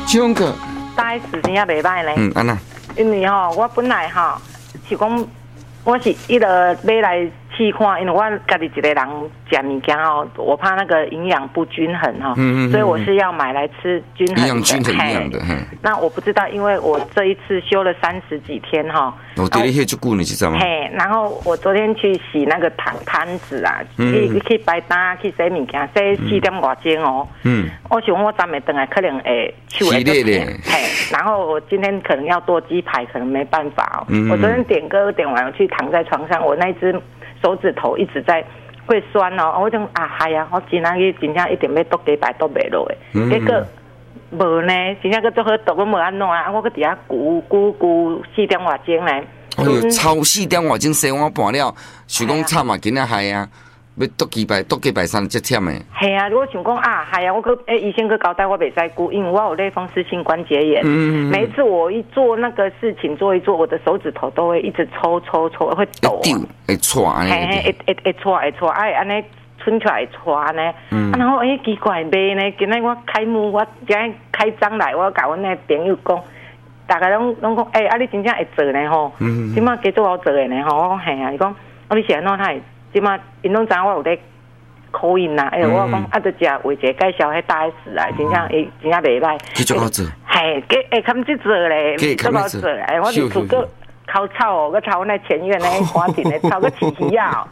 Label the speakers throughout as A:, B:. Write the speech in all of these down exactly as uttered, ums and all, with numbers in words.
A: 这种个
B: 大 S 真正袂歹咧。
A: 嗯，安那？
B: 因为吼，我本来吼是讲，我是一个买来试看，因为我家己一个人食物件吼，我怕那个营养不均衡哈，嗯嗯嗯，所以我是要买来吃均衡的，
A: 营养均衡营养的。
B: 那我不知道，因为我这一次休了三十几天哈，
A: 我对你迄足久呢，是怎吗？
B: 嘿，然后我昨天去洗那个汤摊子啊，嗯、去去摆单，去洗物件，洗四点外钟哦。嗯，我想我昨暝回来可能会手会做嘿，然后我今天可能要剁鸡排，可能没办法哦。嗯、我昨天点歌点完，我去躺在床上，我那只手指头一直在会酸哦，我就啊嗨呀，我今仔日真正一定要剁鸡排剁袂落的，结果。无呢，真正个做好毒，我无安怎啊？我搁伫遐咕咕咕四点外钟呢。
A: 哎呦，超四点外钟洗碗半了，想讲惨嘛，今仔害啊，要剁鸡排，剁鸡排三只忝的。
B: 系啊，我想讲啊，系啊，我搁诶，医生搁交代我袂使咕，因为我有类风湿性关节炎。嗯嗯每一次我一做那个事情做一做，我的手指头都会一直抽抽抽，会抖、啊。会抖，
A: 会搓安尼。
B: 嘿，会会会搓会搓，哎，安尼。伸出来穿呢，嗯啊、然后诶、欸、奇怪卖呢，今仔我开幕，我今仔开张来，我甲阮那朋友讲，大家拢拢讲，诶、欸，啊你真正会做呢吼，即马加做好做的呢吼，我讲嘿啊，伊讲，啊你是安怎会，即马因拢知影我有咧口音啦，诶、欸，我讲啊，就食画者介绍迄大 S 啊，真正伊真正袂歹，
A: 去做好做，
B: 嘿，给诶，堪去做咧，做好做，诶，我就做个烤草哦，个炒阮那前院那花田咧，炒个起鱼啊。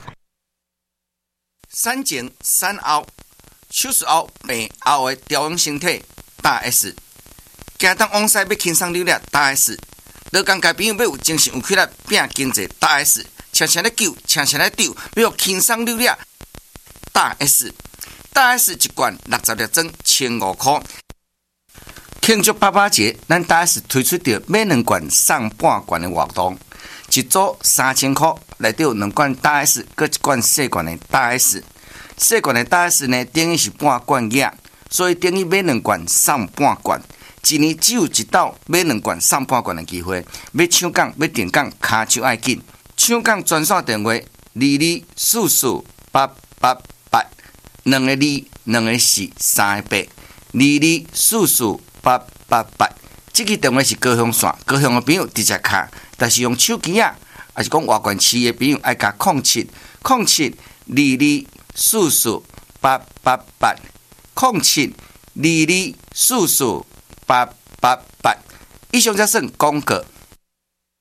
A: 产前、产后、手术后、病后的调养身体，大 S。行动往西要轻松溜达，大 S。劳工界朋友要有精神有气力拼经济，大 S。常常咧救，常常咧丢，要有轻松溜达，大 S。大 S 一罐六十粒装，千五块。庆祝爸爸节，咱大 S 推出着买两罐送半罐的活动。一组三千块，内底有两罐大 S， 搁一罐细罐的大 S。细罐的大 S 呢，等于是半罐额，所以等于买两罐送半罐。一年只有一道买两罐送半罐的机会，要抢讲要订讲，卡手爱紧。抢讲专线电话：二二四四八八八，两个二，两个四，三个八，二二四四八八八。这个电话是高雄线，高雄的朋友直接卡。但是用手机啊，还是讲外县市的朋友爱加零七零七二二四四八八八零七二二四四八八八。以上才算广告。